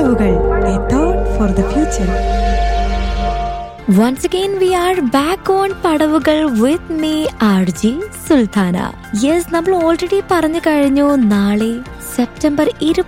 പടവുകൾ, a thought for the future. Once again we are back on പടവുകൾ with me RJ Sultana. Yes, നമ്മൾ already പറഞ്ഞു കഴിഞ്ഞു നാളെ സെപ്റ്റംബർ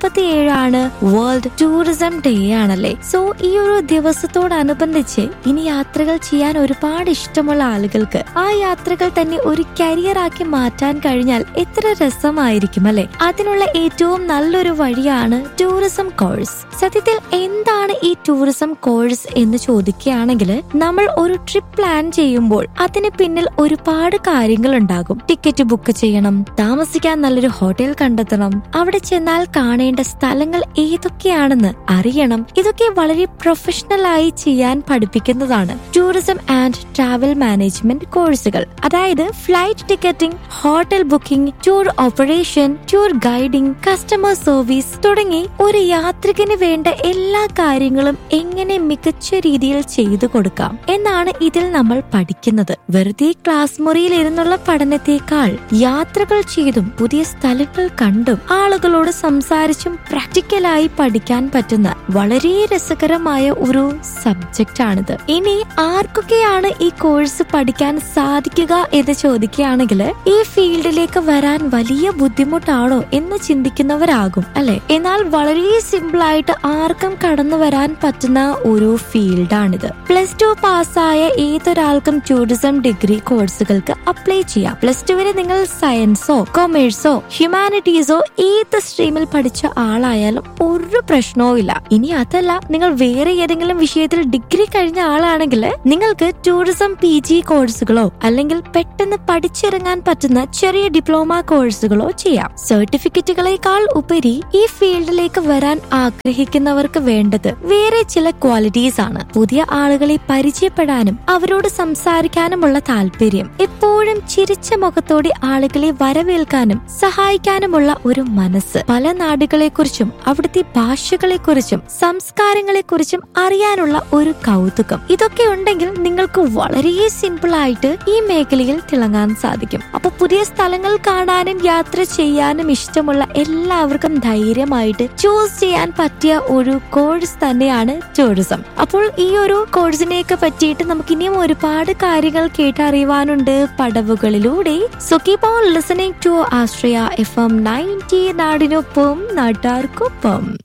27 വേൾഡ് ടൂറിസം ഡേ ആണല്ലേ. സോ ഈ ഒരു ദിവസത്തോടനുബന്ധിച്ച് ഇനി യാത്രകൾ ചെയ്യാൻ ഒരുപാട് ഇഷ്ടമുള്ള ആളുകൾക്ക് ആ യാത്രകൾ തന്നെ ഒരു കരിയർ ആക്കി മാറ്റാൻ കഴിഞ്ഞാൽ എത്ര രസമായിരിക്കും അല്ലെ. അതിനുള്ള ഏറ്റവും നല്ലൊരു വഴിയാണ് ടൂറിസം കോഴ്സ്. സത്യത്തിൽ എന്താണ് ഈ ടൂറിസം കോഴ്സ് എന്ന് ചോദിക്കുകയാണെങ്കിൽ, നമ്മൾ ഒരു ട്രിപ്പ് പ്ലാൻ ചെയ്യുമ്പോൾ അതിന് പിന്നിൽ ഒരുപാട് കാര്യങ്ങൾ ഉണ്ടാകും. ടിക്കറ്റ് ബുക്ക് ചെയ്യണം, താമസിക്കാൻ നല്ലൊരു ഹോട്ടൽ കണ്ടെത്തണം, അവിടെ ചെന്നാൽ കാണേണ്ട സ്ഥലങ്ങൾ ഏതൊക്കെയാണെന്ന് അറിയണം. ഇതൊക്കെ വളരെ പ്രൊഫഷണൽ ആയി ചെയ്യാൻ പഠിപ്പിക്കുന്നതാണ് ടൂറിസം ആൻഡ് ട്രാവൽ മാനേജ്മെന്റ് കോഴ്സുകൾ. അതായത് flight ticketing, hotel booking, tour operation, tour guiding, customer service തുടങ്ങി ഒരു യാത്രികന് വേണ്ട എല്ലാ കാര്യങ്ങളും എങ്ങനെ മികച്ച രീതിയിൽ ചെയ്തു കൊടുക്കാം എന്നാണ് ഇതിൽ നമ്മൾ പഠിക്കുന്നത്. വെറുതെ ക്ലാസ് മുറിയിൽ ഇരുന്നുള്ള പഠനത്തെക്കാൾ യാത്രകൾ ചെയ്തും പുതിയ സ്ഥലങ്ങൾ കണ്ടും ആളുകളോട് സംസാരിച്ചും പ്രാക്ടിക്കലായി പഠിക്കാൻ പറ്റുന്ന വളരെ രസകരമായ ഒരു സബ്ജക്റ്റ് ആണിത്. ഇനി ആർക്കൊക്കെയാണ് ഈ കോഴ്സ് പഠിക്കാൻ സാധിക്കുക എന്ന് ചോദിക്കുകയാണെങ്കിൽ, ഈ ഫീൽഡിലേക്ക് വരാൻ വലിയ ബുദ്ധിമുട്ടാണോ എന്ന് ചിന്തിക്കുന്നവരാകും അല്ലെ. എന്നാൽ വളരെ സിമ്പിൾ ആയിട്ട് ആർക്കും കടന്നു വരാൻ പറ്റുന്ന ഒരു ഫീൽഡാണിത്. +2 പാസ്സായ ഏതൊരാൾക്കും ടൂറിസം ഡിഗ്രി കോഴ്സുകൾക്ക് അപ്ലൈ ചെയ്യാം. +2 നിങ്ങൾ സയൻസോ കൊമേഴ്സോ ഹ്യൂമാനിറ്റീസോ ഏത് സ്ട്രീമിൽ പഠിച്ച ആളായാലും ഒരു പ്രശ്നവും ഇല്ല. ഇനി അതല്ല, നിങ്ങൾ വേറെ ഏതെങ്കിലും വിഷയത്തിൽ ഡിഗ്രി കഴിഞ്ഞ ആളാണെങ്കിൽ നിങ്ങൾക്ക് ടൂറിസം PG കോഴ്സുകളോ അല്ലെങ്കിൽ പെട്ടെന്ന് പഠിച്ചിറങ്ങാൻ പറ്റുന്ന ചെറിയ ഡിപ്ലോമ കോഴ്സുകളോ ചെയ്യാം. സർട്ടിഫിക്കറ്റുകളെക്കാൾ ഉപരി ഈ ഫീൽഡിലേക്ക് വരാൻ ആഗ്രഹിക്കുന്നവർക്ക് വേണ്ടത് വേറെ ചില ക്വാളിറ്റീസ് ആണ്. പുതിയ ആളുകളെ പരിചയപ്പെടാനും അവരോട് സംസാരിക്കാനുമുള്ള താല്പര്യം, എപ്പോഴും ചിരിച്ച മുഖത്തോടെ ആളുകളെ വരവേൽക്കാനും സഹായിക്കാനുമുള്ള ഒരു മനസ്സ്, പല നാടുകളെക്കുറിച്ചും അവിടുത്തെ ഭാഷകളെക്കുറിച്ചും സംസ്കാരങ്ങളെക്കുറിച്ചും അറിയാനുള്ള ഒരു കൗതുകം, ഇതൊക്കെ ഉണ്ടെങ്കിൽ നിങ്ങൾക്ക് വളരെ സിമ്പിൾ ആയിട്ട് ഈ മേഖലയിൽ തിളങ്ങാൻ സാധിക്കും. അപ്പൊ പുതിയ സ്ഥലങ്ങൾ കാണാനും യാത്ര ചെയ്യാനും ഇഷ്ടമുള്ള എല്ലാവർക്കും ധൈര്യമായിട്ട് ചൂസ് ചെയ്യാൻ പറ്റിയ ഒരു കോഴ്സ് തന്നെയാണ് ടൂറിസം. അപ്പോൾ ഈ ഒരു കോഴ്സിനെയൊക്കെ പറ്റിയിട്ട് നമുക്ക് ഇനിയും ഒരുപാട് കാര്യങ്ങൾ കേട്ടറിയുവാനുണ്ട് പടവുകളിലൂടെ. So keep on listening to Ashraya FM 90, നാടിനൊപ്പം നാട്ടാർക്കൊപ്പം.